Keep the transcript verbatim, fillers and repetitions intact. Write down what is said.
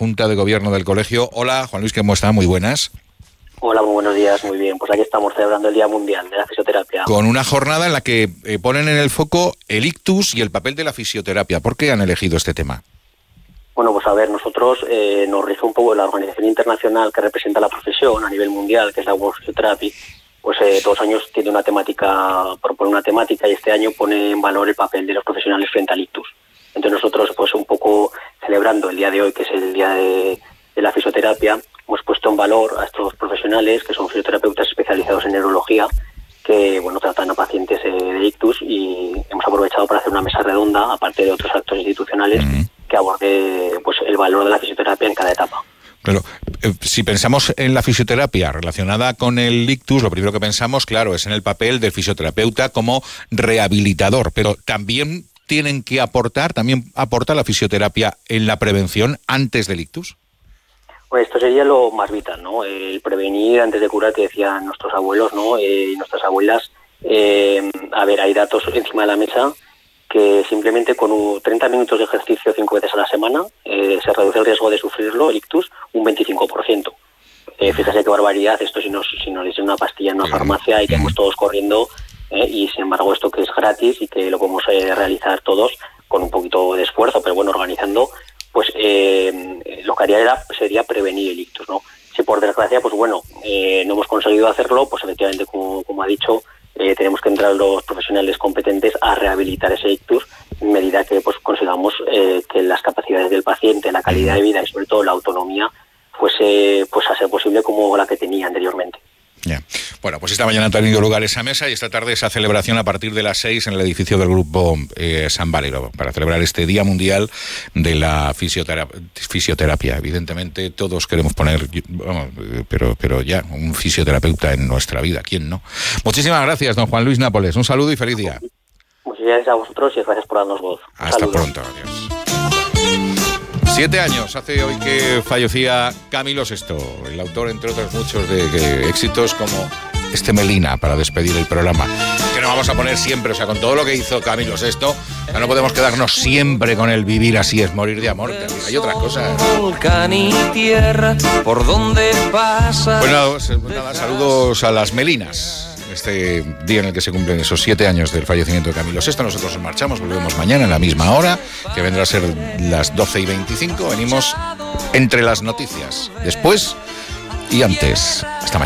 Junta de Gobierno del Colegio. Hola, Juan Luis, ¿cómo está? Muy buenas. Hola, muy buenos días, muy bien. Pues aquí estamos celebrando el Día Mundial de la Fisioterapia. Con una jornada en la que eh, ponen en el foco el ictus y el papel de la fisioterapia. ¿Por qué han elegido este tema? Bueno, pues a ver, nosotros eh, nos rige un poco la organización internacional que representa la profesión a nivel mundial, que es la World Physiotherapy. Pues eh, todos los años tiene una temática, propone una temática y este año pone en valor el papel de los profesionales frente al ictus. Entonces nosotros, pues un poco celebrando el día de hoy, que es el día de, de la fisioterapia, hemos puesto en valor a estos profesionales que son fisioterapeutas especializados en neurología, que bueno tratan a pacientes eh, de ictus, y hemos aprovechado para hacer una mesa redonda, aparte de otros actos institucionales, mm. que aborde pues el valor de la fisioterapia en cada etapa. Pero eh, si pensamos en la fisioterapia relacionada con el ictus, lo primero que pensamos, claro, es en el papel del fisioterapeuta como rehabilitador, pero también tienen que aportar, también aporta la fisioterapia en la prevención antes del ictus. Pues esto sería lo más vital, ¿no? El prevenir antes de curar, que decían nuestros abuelos, ¿no? Eh, y nuestras abuelas. Eh, a ver, hay datos encima de la mesa que simplemente con treinta minutos de ejercicio cinco veces a la semana eh, se reduce el riesgo de sufrirlo, el ictus, un veinticinco por ciento. Eh, fíjate qué barbaridad esto si nos, si nos dicen una pastilla en una farmacia y que estamos todos corriendo, eh, y sin embargo esto que es gratis y que lo podemos eh, realizar todos con un poquito de esfuerzo, pero bueno, organizando, pues eh, lo que haría era, sería prevenir el ictus, ¿no? Si por desgracia, pues bueno, eh, no hemos conseguido hacerlo, pues efectivamente, como, como ha dicho, eh, tenemos que entrar los profesionales competentes a rehabilitar ese ictus en medida que pues consigamos eh, que las capacidades del paciente, la calidad de vida y sobre todo la autonomía fuese pues a ser posible como la que tenía anteriormente. Yeah. Bueno, pues esta mañana ha tenido lugar esa mesa y esta tarde esa celebración a partir de las seis en el edificio del Grupo eh, San Valero para celebrar este Día Mundial de la fisioterapia. fisioterapia. Evidentemente todos queremos poner, vamos, pero, pero ya, un fisioterapeuta en nuestra vida, ¿quién no? Muchísimas gracias, don Juan Luis Nápoles. Un saludo y feliz día. Muchas gracias a vosotros y gracias por darnos voz. Un Hasta saludo. pronto, adiós. Siete años hace hoy que fallecía Camilo Sesto, el autor, entre otros muchos, de, de éxitos como este Melina, para despedir el programa. Que no vamos a poner siempre, o sea, con todo lo que hizo Camilo Sesto, ya no podemos quedarnos siempre con el vivir así es morir de amor. Hay otras cosas. Volcán y tierra, por donde pasa. Bueno, nada, saludos a las Melinas. Este día en el que se cumplen esos siete años del fallecimiento de Camilo Sesto. Nosotros nos marchamos, volvemos mañana en la misma hora, que vendrá a ser las doce y veinticinco. Venimos entre las noticias, después y antes. Hasta mañana.